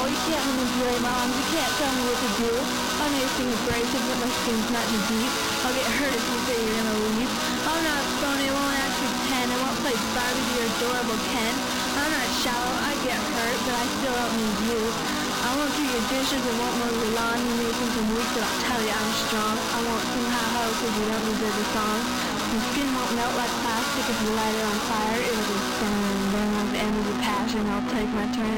you can't manipulate my arms, you can't tell me what to do. I may seem abrasive, but my skin's not too deep. I'll get hurt if you say you're gonna leave. I'm not phony, won't act pretend. I won't play Barbie to your adorable Ken. I'm not shallow, I get hurt, but I still don't need you. I won't do your dishes and won't mow your lawn. You may think I'm weak, but I'll tell you I'm strong. I won't sing ha-ho because you don't deserve a song. Your skin won't melt like plastic if you light it on fire. It'll be burn, burn like the end of the passion. I'll take my turn.